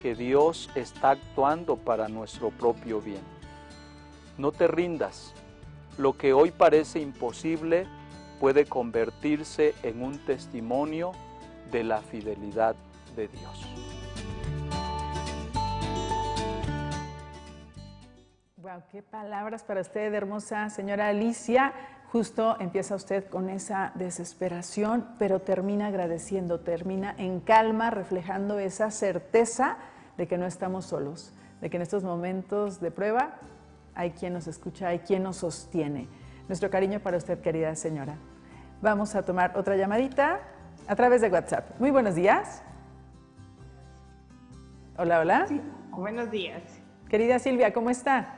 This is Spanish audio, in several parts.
que Dios está actuando para nuestro propio bien. No te rindas. Lo que hoy parece imposible puede convertirse en un testimonio de la fidelidad de Dios. Wow, qué palabras para usted, hermosa señora Alicia. Justo empieza usted con esa desesperación, pero termina agradeciendo, termina en calma, reflejando esa certeza de que no estamos solos, de que en estos momentos de prueba hay quien nos escucha, hay quien nos sostiene. Nuestro cariño para usted, querida señora. Vamos a tomar otra llamadita a través de WhatsApp. Muy buenos días. Hola, hola. Sí, buenos días. Querida Silvia, ¿cómo está?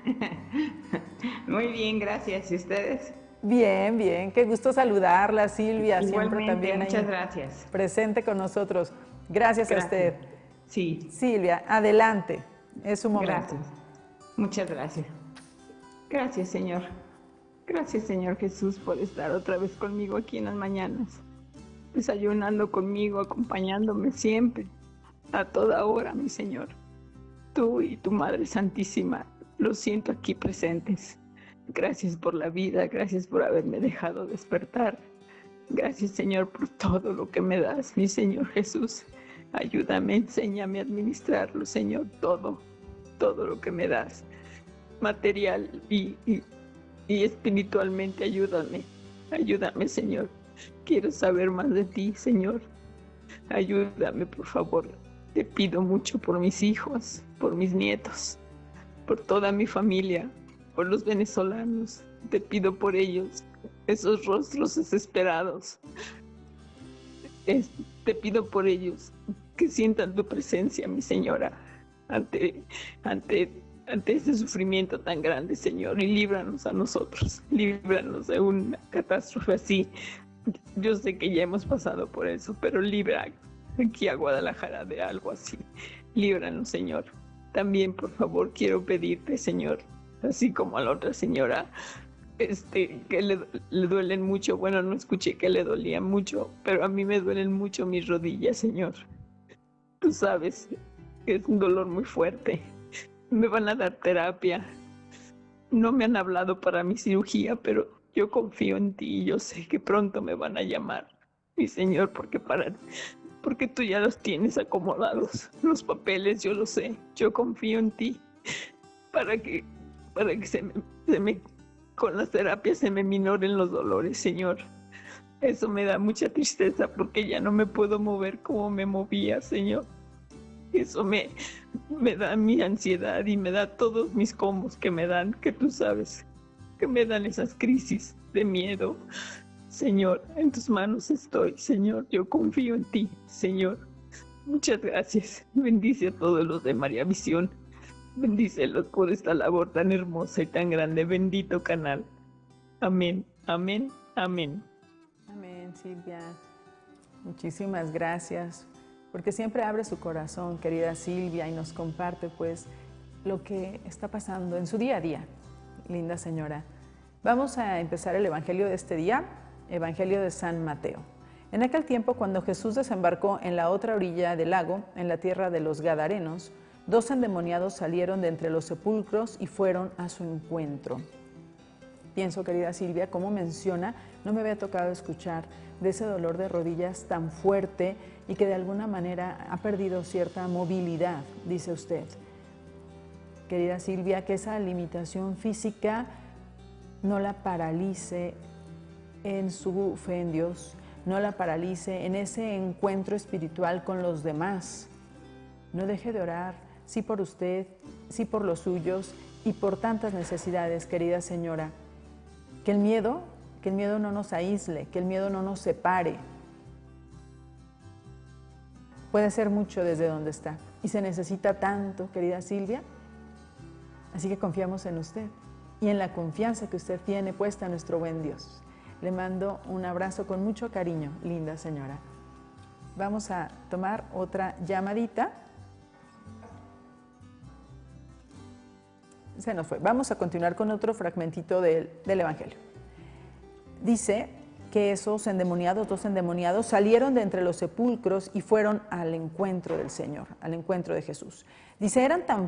Muy bien, gracias. ¿Y ustedes? Bien, bien. Qué gusto saludarla, Silvia. Igualmente, siempre también muchas ahí gracias. presente con nosotros. Gracias a usted. Sí. Silvia, adelante. Es su momento. Gracias. Muchas gracias. Gracias, Señor. Gracias, Señor Jesús, por estar otra vez conmigo aquí en las mañanas. Desayunando conmigo, acompañándome siempre, a toda hora, mi Señor. Tú y tu Madre Santísima, los siento aquí presentes. Gracias por la vida, gracias por haberme dejado despertar. Gracias, Señor, por todo lo que me das, mi Señor Jesús. Ayúdame, enséñame a administrarlo, Señor, todo lo que me das. Material y espiritualmente, ayúdame, Señor. Quiero saber más de ti, Señor. Ayúdame, por favor. Te pido mucho por mis hijos, por mis nietos, por toda mi familia, por los venezolanos. Te pido por ellos, esos rostros desesperados. Te pido por ellos que sientan tu presencia, mi Señora, ante este sufrimiento tan grande, Señor, y líbranos a nosotros, líbranos de una catástrofe así. Yo sé que ya hemos pasado por eso, pero libra aquí a Guadalajara de algo así. Líbranos, Señor. También, por favor, quiero pedirte, Señor, así como a la otra señora, que le duelen mucho. Bueno, no escuché que le dolía mucho, pero a mí me duelen mucho mis rodillas, Señor. Tú sabes que es un dolor muy fuerte. Me van a dar terapia. No me han hablado para mi cirugía, pero yo confío en ti y yo sé que pronto me van a llamar, mi Señor, porque tú ya los tienes acomodados, los papeles, yo lo sé. Yo confío en ti para que con las terapias se me minoren los dolores, Señor. Eso me da mucha tristeza porque ya no me puedo mover como me movía, Señor. Eso me da mi ansiedad y me da todos mis combos que me dan, que tú sabes, que me dan esas crisis de miedo. Señor, en tus manos estoy, Señor. Yo confío en ti, Señor. Muchas gracias. Bendice a todos los de María Visión. Bendícelos por esta labor tan hermosa y tan grande. Bendito canal. Amén, amén, amén. Amén, Silvia. Muchísimas gracias, porque siempre abre su corazón, querida Silvia, y nos comparte pues lo que está pasando en su día a día, linda señora. Vamos a empezar el evangelio de este día, Evangelio de San Mateo. En aquel tiempo, cuando Jesús desembarcó en la otra orilla del lago, en la tierra de los Gadarenos, 2 endemoniados salieron de entre los sepulcros y fueron a su encuentro. Pienso, querida Silvia, como menciona, no me había tocado escuchar de ese dolor de rodillas tan fuerte y que de alguna manera ha perdido cierta movilidad, dice usted. Querida Silvia, que esa limitación física no la paralice en su fe en Dios, no la paralice en ese encuentro espiritual con los demás. No deje de orar, sí por usted, sí por los suyos y por tantas necesidades, querida señora. Que el miedo no nos aísle, que el miedo no nos separe. Puede ser mucho desde donde está y se necesita tanto, querida Silvia. Así que confiamos en usted y en la confianza que usted tiene puesta en nuestro buen Dios. Le mando un abrazo con mucho cariño, linda señora. Vamos a tomar otra llamadita. Se nos fue. Vamos a continuar con otro fragmentito del Evangelio. Dice que esos endemoniados, 2 endemoniados, salieron de entre los sepulcros y fueron al encuentro del Señor, al encuentro de Jesús. Dice, eran tan